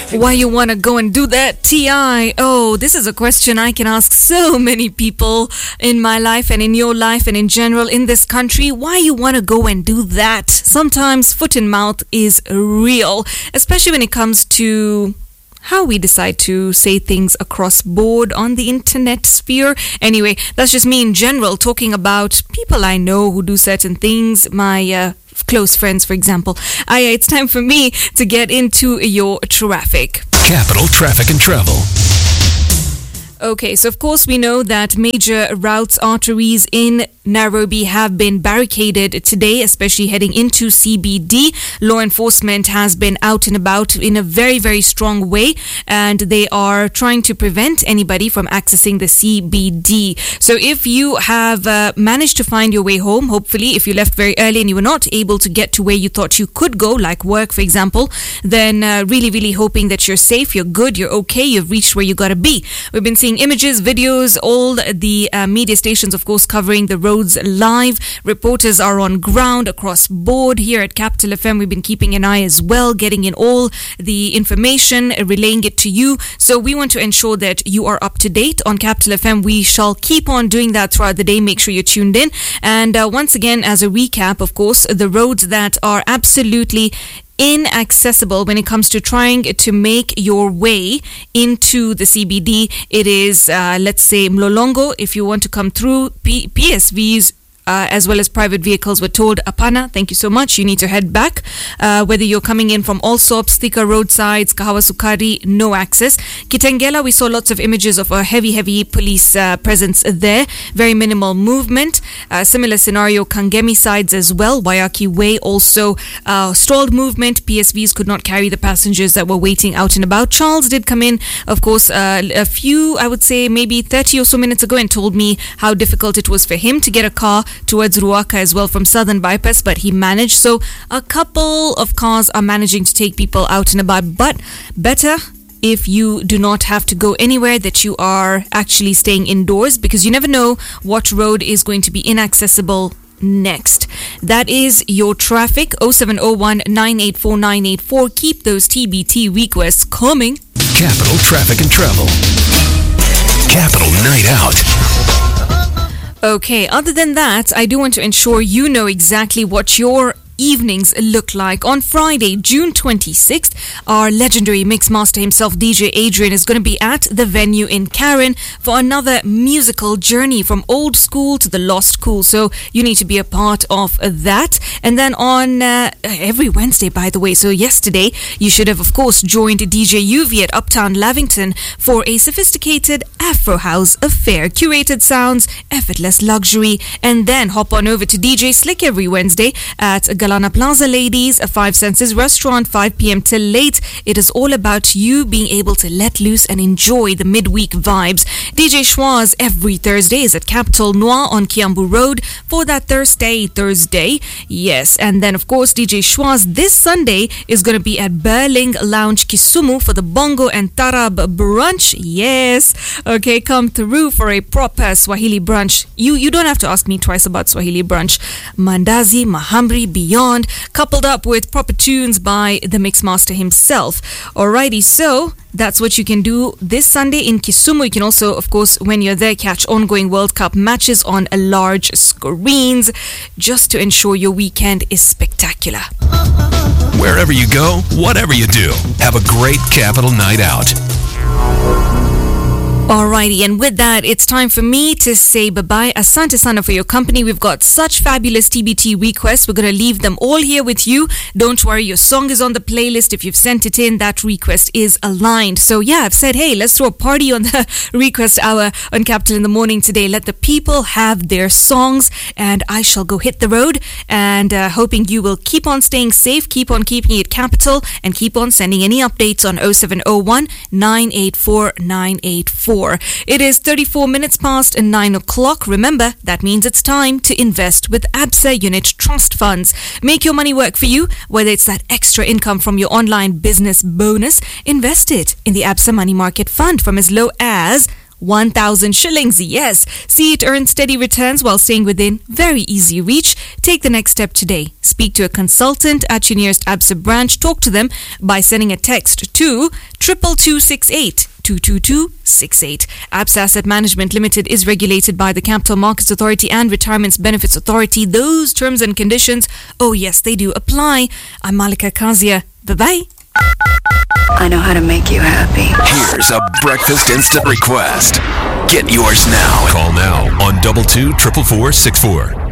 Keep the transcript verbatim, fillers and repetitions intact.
Why you want to go and do that, T I? Oh, this is a question I can ask so many people in my life and in your life and in general in this country. Why you want to go and do that? Sometimes foot in mouth is real, especially when it comes to how we decide to say things across board on the internet sphere. Anyway, that's just me in general talking about people I know who do certain things, my uh, close friends, for example. Uh, it's time for me to get into your traffic. Capital Traffic and Travel. Okay, so of course we know that major routes, arteries in Nairobi have been barricaded today, especially heading into C B D. Law enforcement has been out and about in a very, very strong way, and they are trying to prevent anybody from accessing the C B D. So if you have uh, managed to find your way home, hopefully, if you left very early and you were not able to get to where you thought you could go, like work, for example, then uh, really, really hoping that you're safe, you're good, you're okay, you've reached where you gotta be. We've been seeing images, videos, all the uh, media stations, of course, covering the roads live. Reporters are on ground across board here at Capital F M. We've been keeping an eye as well, getting in all the information, relaying it to you. So we want to ensure that you are up to date on Capital F M. We shall keep on doing that throughout the day. Make sure you're tuned in. And uh, once again, as a recap, of course, the roads that are absolutely inaccessible when it comes to trying to make your way into the C B D. It is, uh, let's say, Mlolongo. If you want to come through, P- PSVs Uh, as well as private vehicles were told, Apana, thank you so much, you need to head back. Uh, whether you're coming in from Allsops, Thika roadsides, Kahawa Sukari, no access. Kitengela, we saw lots of images of a heavy, heavy police uh, presence there. Very minimal movement. Uh, similar scenario, Kangemi sides as well. Wayaki Way also uh, stalled movement. P S Vs could not carry the passengers that were waiting out and about. Charles did come in, of course, uh, a few, I would say maybe thirty or so minutes ago and told me how difficult it was for him to get a car towards Ruaka as well from Southern Bypass, but he managed. So a couple of cars are managing to take people out and about, but better if you do not have to go anywhere, that you are actually staying indoors, because you never know what road is going to be inaccessible next. That is your traffic. oh seven oh one, nine eight four, nine eight four. Keep those T B T requests coming. Capital Traffic and Travel. Capital Night Out. Okay, other than that, I do want to ensure you know exactly what your evenings look like. On Friday, June twenty-sixth, our legendary mixmaster himself, D J Adrian, is going to be at the venue in Karen for another musical journey from old school to the lost cool. So you need to be a part of that. And then on uh, every Wednesday, by the way, so yesterday, you should have, of course, joined D J U V at Uptown Lavington for a sophisticated Afro House affair. Curated sounds, effortless luxury, and then hop on over to D J Slick every Wednesday at Galana Plaza, ladies, a Five Senses restaurant, five p.m. till late. It is all about you being able to let loose and enjoy the midweek vibes. D J Schwaz every Thursday is at Capital Noir on Kiambu Road for that Thursday, Thursday. Yes, and then of course D J Schwaz this Sunday is going to be at Burling Lounge Kisumu for the Bongo and Tarab brunch. Yes, okay, come through for a proper Swahili brunch. You you don't have to ask me twice about Swahili brunch. Mandazi, mahamri, beyond, coupled up with proper tunes by the mixmaster himself. Alrighty, so that's what you can do this Sunday in Kisumu. You can also, of course, when you're there, catch ongoing World Cup matches on large screens, just to ensure your weekend is spectacular. Wherever you go, whatever you do, have a great Capital Night Out. Alrighty, and with that, it's time for me to say bye-bye. Asante sana for your company. We've got such fabulous T B T requests. We're going to leave them all here with you. Don't worry, your song is on the playlist. If you've sent it in, that request is aligned. So yeah, I've said, hey, let's throw a party on the request hour on Capital in the Morning today. Let the people have their songs, and I shall go hit the road, and uh, hoping you will keep on staying safe, keep on keeping it Capital, and keep on sending any updates on oh seven oh one, nine eight four, nine eight four. It is thirty-four minutes past nine o'clock. Remember, that means it's time to invest with Absa Unit Trust Funds. Make your money work for you, whether it's that extra income from your online business bonus. Invest it in the Absa Money Market Fund from as low as one thousand shillings. Yes, see it earn steady returns while staying within very easy reach. Take the next step today. Speak to a consultant at your nearest Absa branch. Talk to them by sending a text to triple two six eight. two two two six eight. Absa Asset Management Limited is regulated by the Capital Markets Authority and Retirement Benefits Authority. Those terms and conditions, oh yes, they do apply. I'm Malika Kazia. Bye-bye. I know how to make you happy. Here's a breakfast instant request. Get yours now. Call now on double two triple four six four.